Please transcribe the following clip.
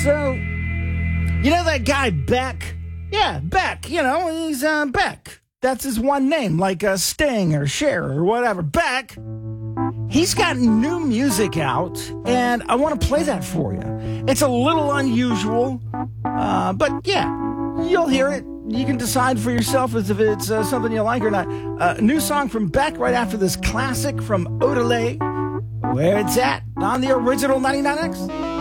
So, you know that guy Beck? Yeah, Beck. You know, he's Beck. That's his one name, like Sting or Cher or whatever. Beck. He's got new music out, and I want to play that for you. It's a little unusual, but yeah, you'll hear it. You can decide for yourself as if it's something you like or not. New song from Beck right after this classic from Odelay, Where It's At, on the original 99X.